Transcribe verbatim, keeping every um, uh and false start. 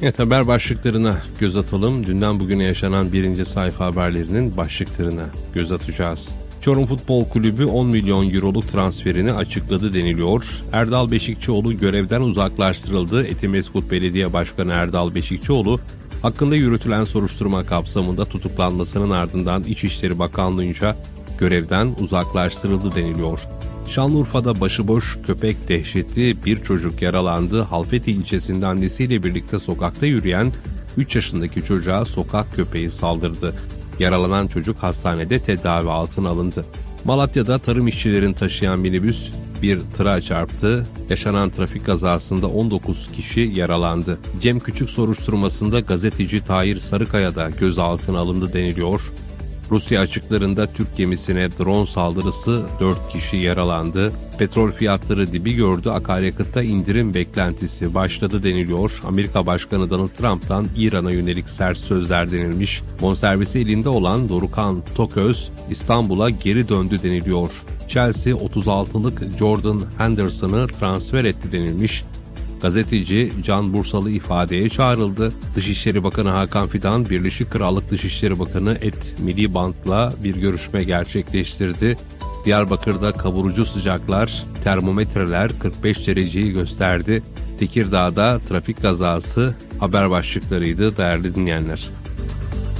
Evet, haber başlıklarına göz atalım. Dünden bugüne yaşanan birinci sayfa haberlerinin başlıklarına göz atacağız. Çorum Futbol Kulübü on milyon euroluk transferini açıkladı deniliyor. Erdal Beşikçioğlu görevden uzaklaştırıldı. Etimesgut Belediye Başkanı Erdal Beşikçioğlu hakkında yürütülen soruşturma kapsamında tutuklanmasının ardından İçişleri Bakanlığı'nca görevden uzaklaştırıldı deniliyor. Şanlıurfa'da başıboş köpek dehşeti, bir çocuk yaralandı. Halfeti ilçesinde annesiyle birlikte sokakta yürüyen üç yaşındaki çocuğa sokak köpeği saldırdı. Yaralanan çocuk hastanede tedavi altına alındı. Malatya'da tarım işçilerini taşıyan minibüs bir tıra çarptı. Yaşanan trafik kazasında on dokuz kişi yaralandı. Cem Küçük soruşturmasında gazeteci Tahir Sarıkaya da gözaltına alındı deniliyor. Rusya açıklarında Türk gemisine drone saldırısı, dört kişi yaralandı. Petrol fiyatları dibi gördü, akaryakıtta indirim beklentisi başladı deniliyor. Amerika Başkanı Donald Trump'tan İran'a yönelik sert sözler denilmiş. Bonservisi elinde olan Dorukhan Toköz İstanbul'a geri döndü deniliyor. Chelsea otuz altılık Jordan Henderson'ı transfer etti denilmiş. Gazeteci Can Bursalı ifadeye çağrıldı. Dışişleri Bakanı Hakan Fidan, Birleşik Krallık Dışişleri Bakanı Ed Miliband'la bir görüşme gerçekleştirdi. Diyarbakır'da kavurucu sıcaklar, termometreler kırk beş dereceyi gösterdi. Tekirdağ'da trafik kazası haber başlıklarıydı değerli dinleyenler.